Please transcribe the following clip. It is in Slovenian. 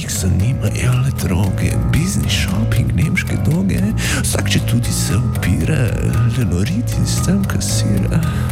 jih zanimajo le droge, biznis, shopping, nemške doge. Vsak če tudi se upira, le noriti s tem kasira.